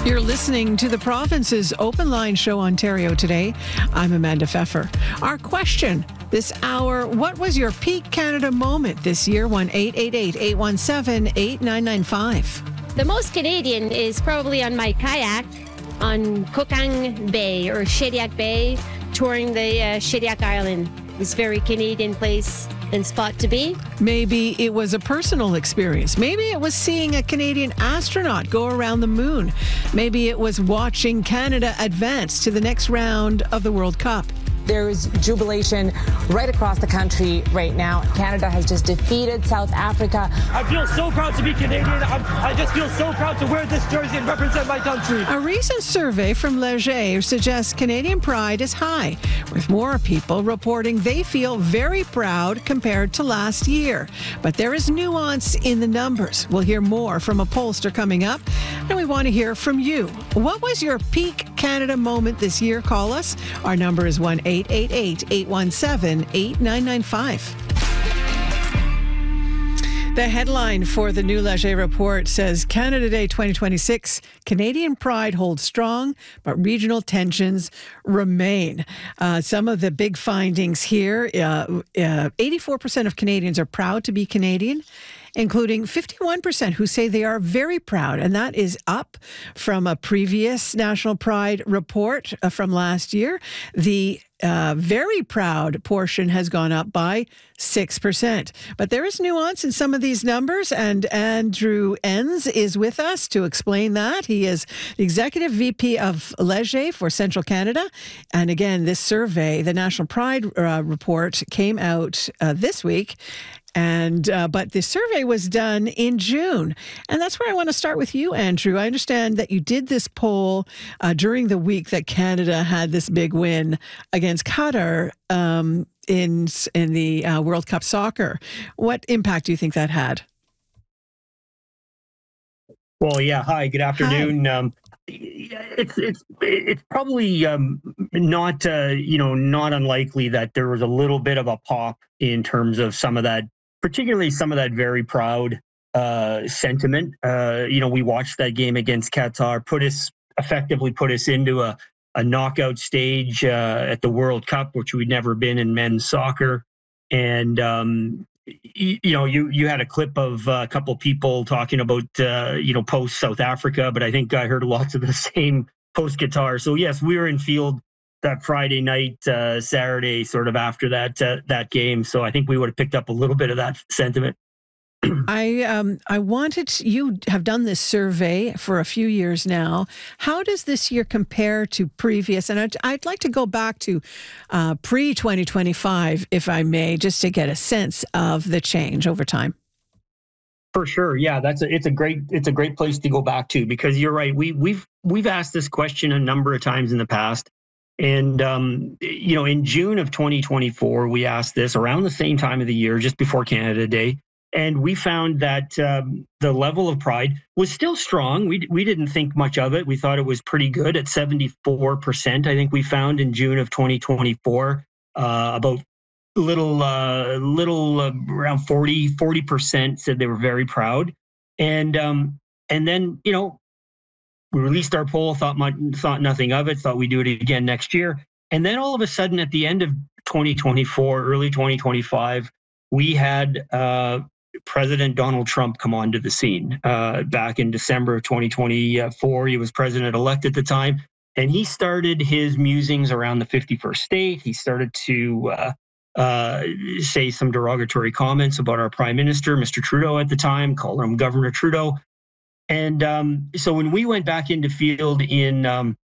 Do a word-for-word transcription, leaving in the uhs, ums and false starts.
You're listening to the Province's Open Line Show Ontario today. I'm Amanda Pfeffer. Our question this hour, what was your peak Canada moment this year? one eight eight eight, eight one seven, eight nine nine five. The most Canadian is probably on my kayak on Kokang Bay or Shediac Bay, touring the uh, Shediac Island. It's a very Canadian place and spot to be. Maybe it was a personal experience. Maybe it was seeing a Canadian astronaut go around the moon. Maybe it was watching Canada advance to the next round of the World Cup. There's jubilation right across the country right now. Canada has just defeated South Africa. I feel so proud to be Canadian. I'm, I just feel so proud to wear this jersey and represent my country. A recent survey from Leger suggests Canadian pride is high, with more people reporting they feel very proud compared to last year. But there is nuance in the numbers. We'll hear more from a pollster coming up, and we want to hear from you. What was your peak Canada moment this year? Call us. Our number is one eight eight eight, eight one seven, eight nine nine five. The headline for the new Leger report says Canada Day twenty twenty-six, Canadian pride holds strong, but regional tensions remain. Uh, some of the big findings here, uh, uh, eighty-four percent of Canadians are proud to be Canadian, including fifty-one percent who say they are very proud. And that is up from a previous National Pride report uh, from last year. The uh, very proud portion has gone up by six percent. But there is nuance in some of these numbers, and Andrew Enns is with us to explain that. He is the Executive V P of Leger for Central Canada. And again, this survey, the National Pride uh, report, came out uh, this week. And uh, but the survey was done in June. And that's where I want to start with you, Andrew. I understand that you did this poll uh, during the week that Canada had this big win against Qatar um, in, in the uh, World Cup soccer. What impact do you think that had? Well, yeah. Hi, good afternoon. Um, it's it's it's probably um, not uh, you know not unlikely that there was a little bit of a pop in terms of some of that, particularly some of that very proud uh, sentiment. Uh, you know, we watched that game against Qatar, put us effectively put us into a, a knockout stage uh, at the World Cup, which we'd never been in men's soccer. And, um, you, you know, you, you had a clip of uh, a couple of people talking about, uh, you know, post South Africa, but I think I heard lots of the same post Qatar. So yes, we were in field that Friday night, uh, Saturday, sort of after that uh, that game. So I think we would have picked up a little bit of that sentiment. I um I wanted you have done this survey for a few years now. How does this year compare to previous? And I'd, I'd like to go back to uh, pre twenty twenty-five, if I may, just to get a sense of the change over time. For sure, yeah, that's a, it's a great it's a great place to go back to, because you're right. We we've we've asked this question a number of times in the past. And, um, you know, in June of twenty twenty-four, we asked this around the same time of the year, just before Canada Day. And we found that um, the level of pride was still strong. We we didn't think much of it. We thought it was pretty good at seventy-four percent. I think we found in June of twenty twenty-four, uh, about little, uh, little uh, around forty, forty percent said they were very proud. And, um, and then, you know, we released our poll, thought much, thought nothing of it, thought we'd do it again next year. And then all of a sudden, at the end of twenty twenty-four, early twenty twenty-five, we had uh, President Donald Trump come onto the scene. Uh, back in December of twenty twenty-four, he was president-elect at the time, and he started his musings around the fifty-first state. He started to uh, uh, say some derogatory comments about our prime minister, Mister Trudeau at the time, called him Governor Trudeau. And um, so when we went back into field in um,